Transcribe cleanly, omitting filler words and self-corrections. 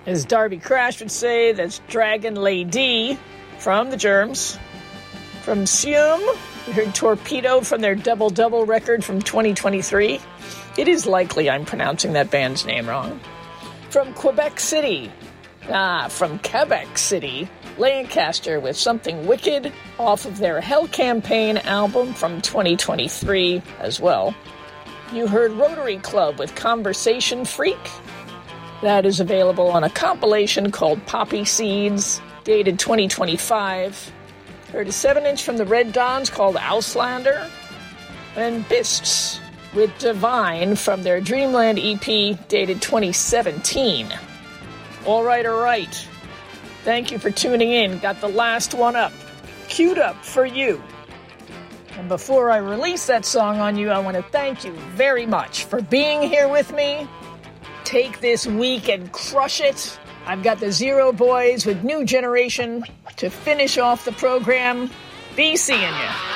As Darby Crash would say, that's Dragon Lady from the Germs. From Sium, we heard Torpedo from their Double-Double record from 2023. It is likely I'm pronouncing that band's name wrong. From Quebec City, Lancaster with Something Wicked off of their Hell Campaign album from 2023 as well. You heard Rotary Club with Conversation Freak. That is available on a compilation called Poppy Seeds, dated 2025. Heard a 7-inch from the Red Dons called Auslander. And Bists with Divine from their Dreamland EP, dated 2017. All right. Thank you for tuning in. Got the last one up. Queued up for you. And before I release that song on you, I want to thank you very much for being here with me. Take this week and crush it. I've got the Zero Boys with New Generation to finish off the program. Be seeing ya.